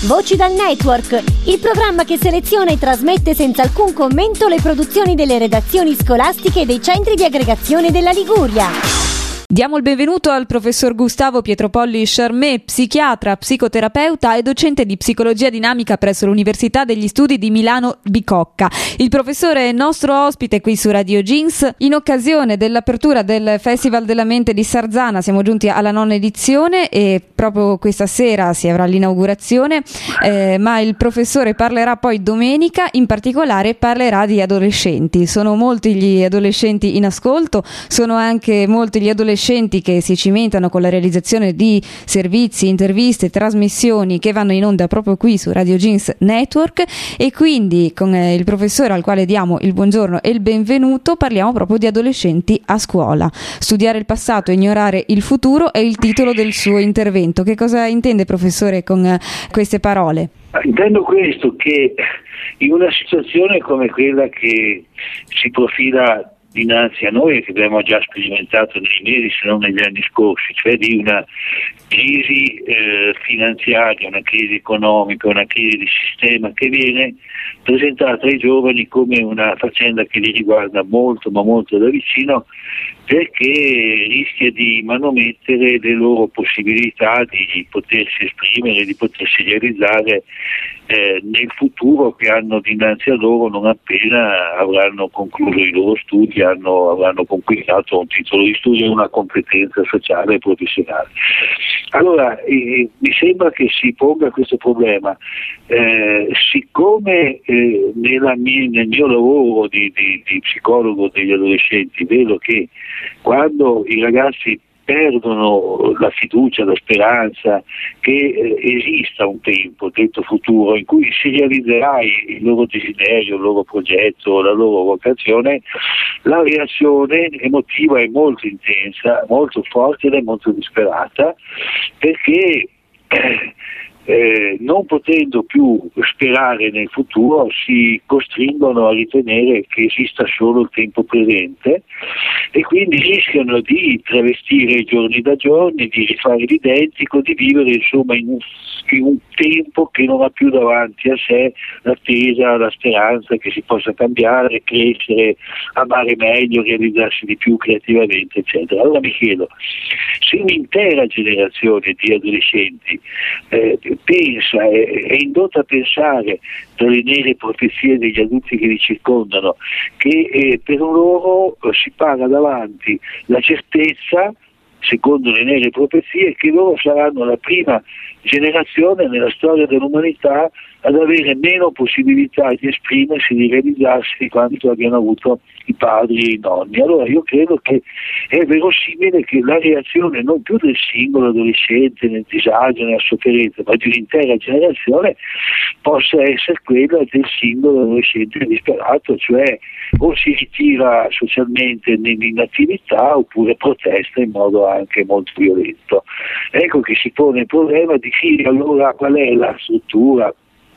Voci dal Network, il programma che seleziona e trasmette senza alcun commento le produzioni delle redazioni scolastiche e dei centri di aggregazione della Liguria. Diamo il benvenuto al professor Gustavo Pietropolli Charmé, psichiatra, psicoterapeuta e docente di psicologia dinamica presso l'Università degli Studi di Milano Bicocca. Il professore è nostro ospite qui su Radio Jeans. In occasione dell'apertura del Festival della Mente di Sarzana siamo giunti alla 9ª edizione e proprio questa sera si avrà l'inaugurazione, ma il professore parlerà poi domenica, in particolare parlerà di adolescenti. Sono molti gli adolescenti in ascolto, sono anche molti gli adolescenti che si cimentano con la realizzazione di servizi, interviste, trasmissioni che vanno in onda proprio qui su Radio Jeans Network, e quindi con il professore al quale diamo il buongiorno e il benvenuto parliamo proprio di adolescenti a scuola. Studiare il passato e ignorare il futuro è il titolo del suo intervento. Che cosa intende, professore, con queste parole? Intendo questo, che in una situazione come quella che si profila dinanzi a noi, che abbiamo già sperimentato nei mesi, se non negli anni scorsi, cioè di una crisi finanziaria, una crisi economica, una crisi di sistema che viene presentata ai giovani come una faccenda che li riguarda molto, ma molto da vicino, perché rischia di manomettere le loro possibilità di potersi esprimere, di potersi realizzare nel futuro che hanno dinanzi a loro non appena avranno concluso i loro studi, avranno conquistato un titolo di studio e una competenza sociale e professionale. Allora, mi sembra che si ponga questo problema. Siccome nel mio lavoro di psicologo degli adolescenti vedo che quando i ragazzi perdono la fiducia, la speranza che esista un tempo, detto futuro, in cui si realizzerà il loro desiderio, il loro progetto, la loro vocazione, la reazione emotiva è molto intensa, molto forte ed è molto disperata, perché non potendo più sperare nel futuro si costringono a ritenere che esista solo il tempo presente e quindi rischiano di travestire i giorni da giorni, di rifare l'identico, di vivere insomma in un tempo che non ha più davanti a sé l'attesa, la speranza che si possa cambiare, crescere, amare meglio, realizzarsi di più creativamente, eccetera. Allora mi chiedo, se un'intera generazione di adolescenti pensa, è indotta a pensare dalle nere profezie degli adulti che li circondano, che per loro si paga davanti la certezza, secondo le nere profezie, che loro saranno la prima generazione nella storia dell'umanità ad avere meno possibilità di esprimersi, di realizzarsi di quanto abbiano avuto i padri e i nonni. Allora io credo che è verosimile che la reazione non più del singolo adolescente nel disagio, nella sofferenza, ma di un'intera generazione possa essere quella del singolo adolescente disperato, cioè o si ritira socialmente nell'inattività oppure protesta in modo anche molto violento. Ecco che si pone il problema di allora qual è la struttura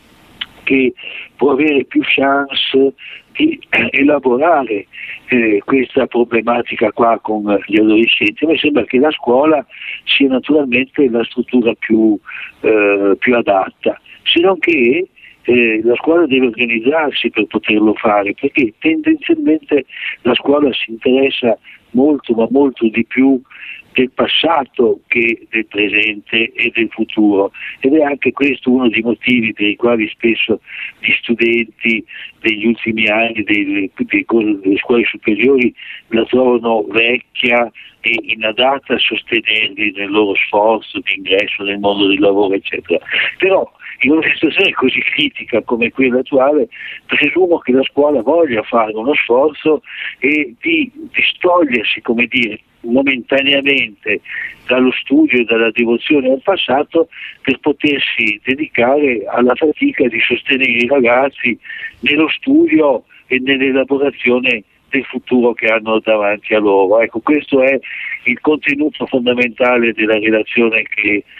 che può avere più chance di elaborare questa problematica qua con gli adolescenti. A me sembra che la scuola sia naturalmente la struttura più adatta, se non che la scuola deve organizzarsi per poterlo fare, perché tendenzialmente la scuola si interessa molto, ma molto di più del passato che del presente e del futuro, ed è anche questo uno dei motivi per i quali spesso gli studenti degli ultimi anni delle scuole superiori la trovano vecchia e inadatta a sostenerli nel loro sforzo di ingresso nel mondo del lavoro, eccetera. Però in una situazione così critica come quella attuale presumo che la scuola voglia fare uno sforzo e di distogliersi, come dire, momentaneamente dallo studio e dalla devozione al passato per potersi dedicare alla fatica di sostenere i ragazzi nello studio e nell'elaborazione del futuro che hanno davanti a loro. Ecco, questo è il contenuto fondamentale della relazione che